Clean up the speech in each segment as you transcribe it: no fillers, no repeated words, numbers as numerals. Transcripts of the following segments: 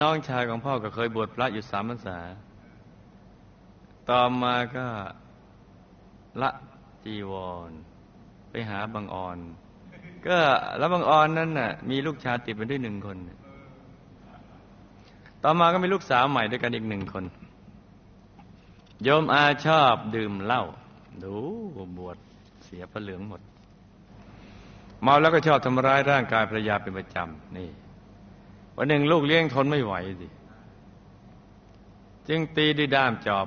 น้องชายของพ่อก็เคยบวชพระอยู่3 พรรษาต่อมาก็ละจีวรไปหาบางออนก็แล้วบางออนนั้นน่ะมีลูกชายติดไปด้วย1 คนต่อมาก็มีลูกสาวใหม่ด้วยกันอีก1 คนโยมอาชอบดื่มเหล้าดูบวชเสียพระเหลืองหมดเมาแล้วก็ชอบทำร้ายร่างกายภรรยาเป็นประจำนี่วันหนึ่งลูกเลี้ยงทนไม่ไหวสิจึงตีด้วยด้ามจอบ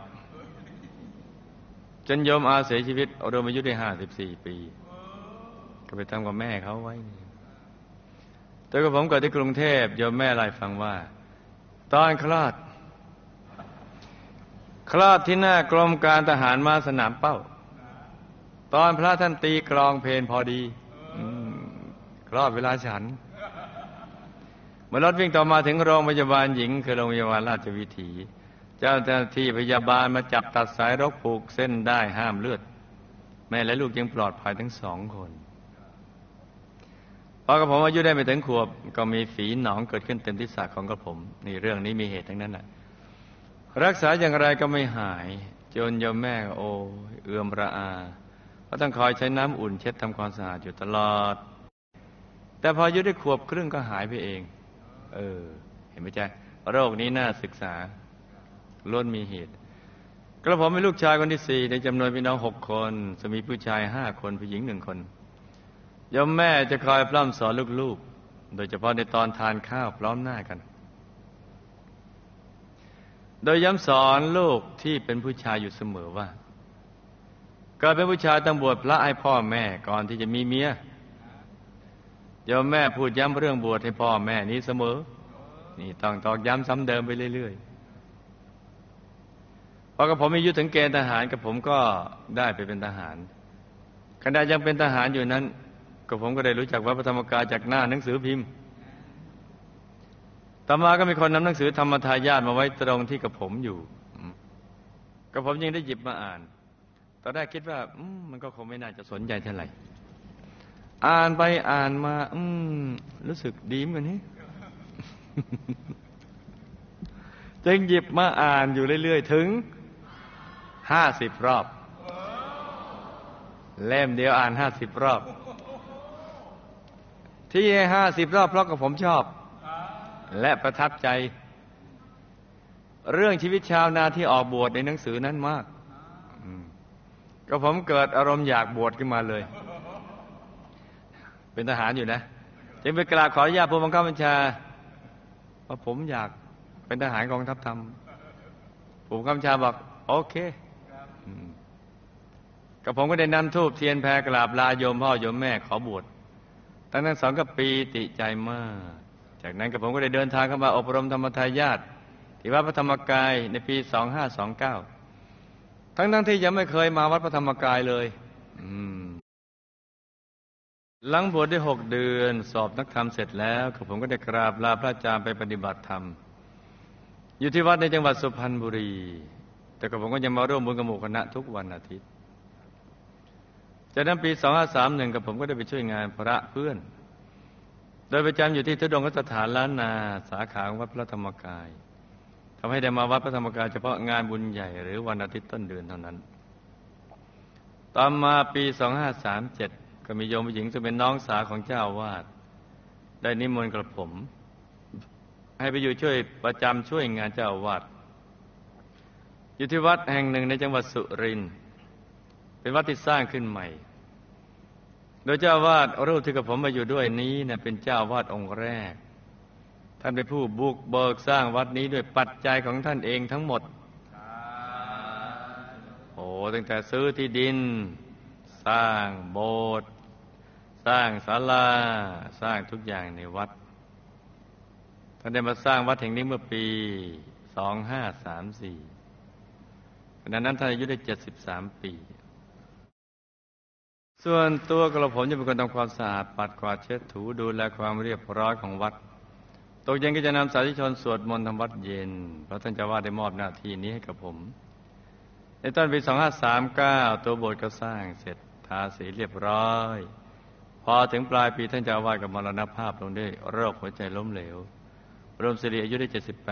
จนโยมอาเสียชีวิตรวมอายุได้54 ปีก็ไปทำกับแม่เขาไว้แต่กับผมเกิดที่กรุงเทพโยมแม่เล่าให้ฟังว่าตอนคลอดที่หน้ากรมการทหารม้าสนามเป้าตอนพระท่านตีกลองเพลพอดีคลอดเวลาฉันเมื่อรถวิ่งต่อมาถึงโรงพยาบาลหญิงคือโรงพยาบาลราชวิถีเจ้าหน้าที่พยาบาลมาจับตัดสายรกผูกเส้นได้ห้ามเลือดแม่และลูกยังปลอดภัยทั้ง2 คนพอกระผมอายุได้ไม่ถึงขวบก็มีฝีหนองเกิดขึ้นเต็มที่ศีรษะของกระผมนี่เรื่องนี้มีเหตุทั้งนั้นแหละรักษาอย่างไรก็ไม่หายจนโยมแม่โอ้เอื้อมระอาเพราะต้องคอยใช้น้ำอุ่นเช็ดทำความสะอาดอยู่ตลอดแต่พออายุได้ขวบครึ่งก็หายไปเองเห็นไหมจ๊ะโรคนี้น่าศึกษาล้วนมีเหตุกระผมเป็นลูกชายคนที่4ในจำนวนพี่น้อง6 คนจะมีผู้ชาย5 คนผู้หญิง1 คนโยมแม่จะคอยพร่ำสอนลูกๆโดยเฉพาะในตอนทานข้าวพร้อมหน้ากันโดยย้ำสอนลูกที่เป็นผู้ชายอยู่เสมอว่าเกิดเป็นผู้ชายต้องบวชพระให้พ่อแม่ก่อนที่จะมีเมียโยมแม่พูดย้ำเรื่องบวชให้พ่อแม่นี้เสมอนี่ต้องตอกย้ำซ้ำเดิมไปเรื่อยๆพอกับผมมีอายุถึงเกณฑ์ทหารกับผมก็ได้ไปเป็นทหารขณะยังเป็นทหารอยู่นั้นกับผมก็ได้รู้จักวัดพระธรรมกายจากหน้าหนังสือพิมพ์ต่อมาก็มีคนนำหนังสือธรรมทายาทมาไว้ตรงที่กับผมอยู่กับผมยังได้หยิบมาอ่านตอนแรกคิดว่ามันก็คงไม่น่าจะสนใจเท่าไหร่อ่านไปอ่านมารู้สึกดีเหมือนนี้ จึงหยิบมาอ่านอยู่เรื่อยๆถึง50 รอบเล่มเดียวอ่าน50 รอบที่50 รอบเพราะกับผมชอบและประทับใจเรื่องชีวิตชาวนาที่ออกบวชในหนังสือนั้นมากก็ผมเกิดอารมณ์อยากบวชขึ้นมาเลยเป็นทหารอยู่นะจึงไปกราบขออนุญาตผู้บังคับบัญชาว่าผมอยากเป็นทหารกองทัพธรรมผู้บังคับบัญชาบอกโอเคกับผมก็ได้นำธูปเทียนแพรกราบลาโยมพ่อโยมแม่ขอบวชทั้ง2 ก็ปีติใจมากจากนั้นกับผมก็ได้เดินทางเข้ามาอบรมธรรมทายาทที่วัดพระธรรมกายในปี2529ทั้งที่ยังไม่เคยมาวัดพระธรรมกายเลยหลังบวชได้6 เดือนสอบนักธรรมเสร็จแล้วกับผมก็ได้กราบลาพระอาจารย์ไปปฏิบัติธรรมอยู่ที่วัดในจังหวัดสุพรรณบุรีแต่กับผมก็ยังมาร่วมบุญกับหมู่คณะทุกวันอาทิตย์จากนั้นปี2531กับผมก็ได้ไปช่วยงานพระเพื่อนโดยประจำอยู่ที่ทุดงคสถานล้านนาสาขาของวัดพระธรรมกายทำให้ได้มาวัดพระธรรมกายเฉพาะงานบุญใหญ่หรือวันอาทิตย์ต้นเดือนเท่านั้นต่อมาปี2537ก็มีโยมผู้หญิงซึ่งเป็นน้องสาวของเจ้าอาวาสได้นิมนต์กระผมให้ไปอยู่ช่วยประจำช่วยงานเจ้าอาวาสอยู่ที่วัดแห่งหนึ่งในจังหวัดสุรินทร์เป็นวัดที่สร้างขึ้นใหม่โดยเจ้าอาวาสรูปที่กับผมมาอยู่ด้วยนี้เนี่ยเป็นเจ้าอาวาสองค์แรกท่านเป็นผู้บุกเบิกสร้างวัดนี้ด้วยปัจจัยของท่านเองทั้งหมดตั้งแต่ซื้อที่ดินสร้างโบสถ์สร้างศาลาสร้างทุกอย่างในวัดท่านได้มาสร้างวัดแห่งนี้เมื่อปี2534ขณะนั้นท่านอายุได้73 ปีส่วนตัวกระผมจะเป็นคนทำความสะอาดปัดกวาดเช็ดถูดูแลความเรียบร้อยของวัดตกเย็นก็จะนำสาธุชนสวดมนต์ทำวัดเย็นเพราะท่านเจ้าอาวาสได้มอบหน้าที่นี้ให้กับผมในต้นปี2539ตัวโบสถ์ก็สร้างเสร็จทาสีเรียบร้อยพอถึงปลายปีท่านเจ้าอาวาสก็มรณภาพลงด้วยโรคหัวใจล้มเหลวรวมสิริอายุได้78